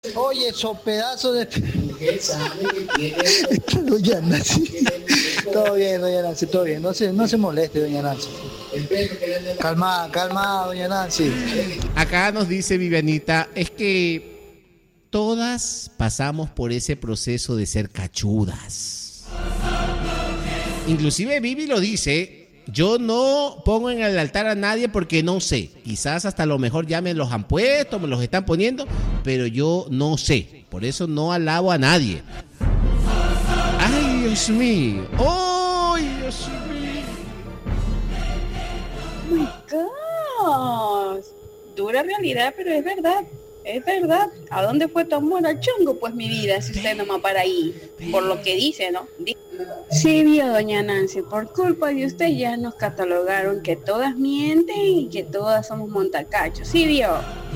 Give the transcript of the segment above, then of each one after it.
Oye, esos pedazos de... Doña Nancy. Todo bien, doña Nancy, todo bien. No se moleste, doña Nancy. Calma, doña Nancy. Acá nos dice Vivianita, es que todas pasamos por ese proceso de ser cachudas. Inclusive Vivi lo dice, yo no pongo en el altar a nadie porque no sé. Quizás hasta lo mejor ya me los han puesto, me los están poniendo, pero yo no sé. Por eso no alabo a nadie. ¡Ay, Dios mío! ¡Ay, Dios mío! Oh my gosh. Dura realidad, pero es verdad. Es verdad. ¿A dónde fue tu amor al chongo? Pues mi vida, si usted no va para ahí. Por lo que dice, ¿no? Sí, vio, doña Nancy, por culpa de usted ya nos catalogaron que todas mienten y que todas somos montacachos. Sí, vio.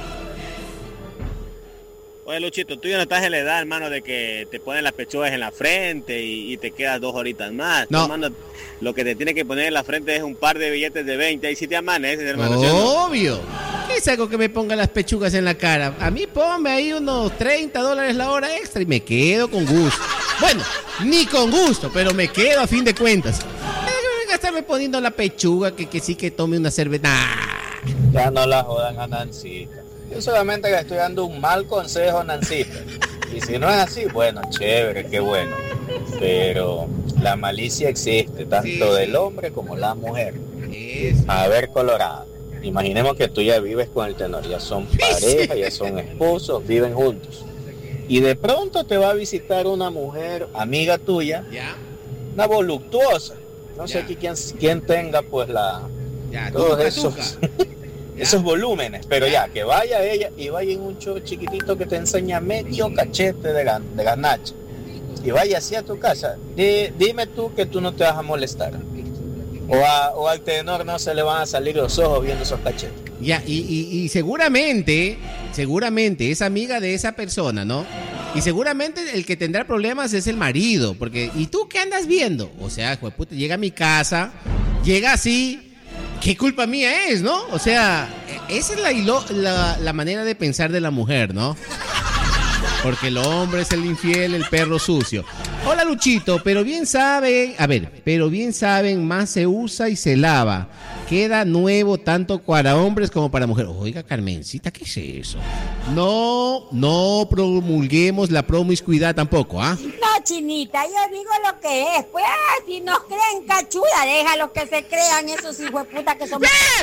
Oye, Luchito, tú ya no estás en la edad, hermano, de que te ponen las pechugas en la frente y te quedas 2 horitas más. No. Tú, hermano, lo que te tiene que poner en la frente es un par de billetes de 20. Ahí sí te amaneces, hermano. ¿Sí o no? Obvio. ¿Qué es algo que me ponga las pechugas en la cara? A mí ponme ahí unos $30 la hora extra y me quedo con gusto. Bueno, ni con gusto, pero me quedo a fin de cuentas. No estarme poniendo la pechuga que sí que tome una cerveza. Nah. Ya no la jodan a Nancita. Yo solamente le estoy dando un mal consejo a Nancita. Y si no es así, bueno, chévere, qué bueno. Pero la malicia existe, tanto del hombre como la mujer. A ver, Colorado. Imaginemos que tú ya vives con el tenor, ya son pareja, ya son esposos, viven juntos. Y de pronto te va a visitar una mujer, amiga tuya, una voluptuosa. No sé aquí quién tenga pues todos esos volúmenes, pero ya, que vaya ella y vaya en un show chiquitito que te enseña medio cachete de ganache. Y vaya así a tu casa, dime tú que tú no te vas a molestar. O al tenor no se le van a salir los ojos viendo esos cachetes. Ya, y seguramente es amiga de esa persona, ¿no? Y seguramente el que tendrá problemas es el marido, porque ¿y tú qué andas viendo? O sea, jueputa, llega a mi casa, llega así, ¿qué culpa mía es, no? O sea, esa es la manera de pensar de la mujer, ¿no? Porque el hombre es el infiel, el perro sucio. Hola, Luchito, pero bien saben, más se usa y se lava. Queda nuevo tanto para hombres como para mujeres. Oiga, Carmencita, ¿qué es eso? No promulguemos la promiscuidad tampoco, ¿ah? No, Chinita, yo digo lo que es. Pues, si nos creen cachuda, déjalos que se crean esos hijos de puta que son...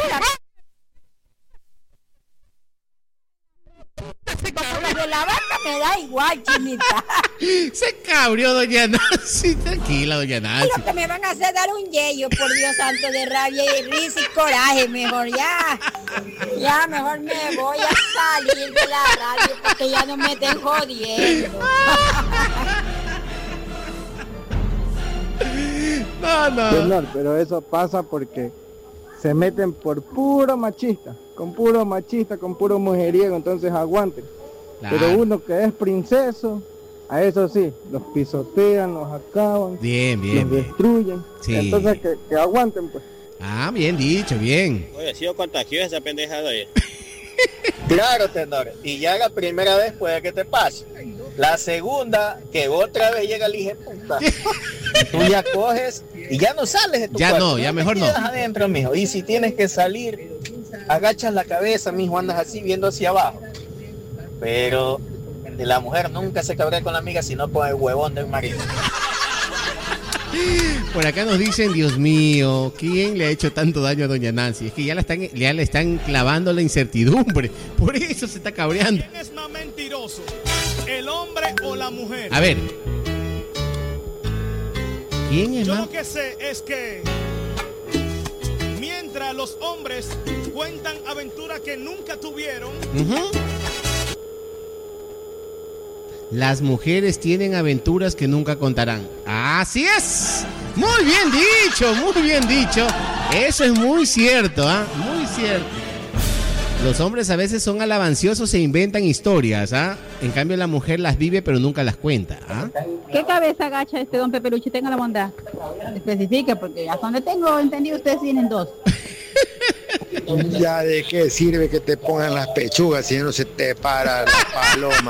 De la vaca me da igual, Chinita. Se cabrió doña Nancy. Tranquila, doña Nancy. Lo que me van a hacer dar un yello, por Dios santo, de rabia y risa y coraje. Mejor mejor me voy a salir de la radio porque ya no me estén jodiendo. No. Señor, pero eso pasa porque se meten por puro machista, con puro mujeriego, entonces aguanten. Claro. Pero uno que es princeso, a eso sí, los pisotean, los acaban, los destruyen. Sí. Entonces que aguanten, pues. Ah, bien dicho, bien. Oye, ha sido contagiosa esa pendejada ahí. Claro, tenor. Y ya la primera vez puede que te pase. La segunda, que otra vez llega el hijo de puta. Tú ya coges y ya no sales de tu cuarto. No, ya mejor no. Te quedas adentro, mijo. Y si tienes que salir, agachas la cabeza, mijo, andas así viendo hacia abajo. Pero la mujer nunca se cabrea con la amiga, sino con el huevón del marido. Por acá nos dicen, Dios mío, ¿quién le ha hecho tanto daño a doña Nancy? Es que ya le están clavando la incertidumbre. Por eso se está cabreando. ¿Quién es más mentiroso? ¿El hombre o la mujer? A ver. ¿Quién es Yo más? lo que sé es que mientras los hombres cuentan aventuras que nunca tuvieron, las mujeres tienen aventuras que nunca contarán. ¡Así es! Muy bien dicho. Eso es muy cierto, ¿ah? Muy cierto. Los hombres a veces son alabanciosos e inventan historias, ¿ah? En cambio la mujer las vive pero nunca las cuenta, ¿ah? ¿Qué cabeza agacha este don Pepeluchi? Tenga la bondad. Especifica, porque hasta donde tengo entendido ustedes tienen 2. Ya de qué sirve que te pongan las pechugas si no se te para la paloma.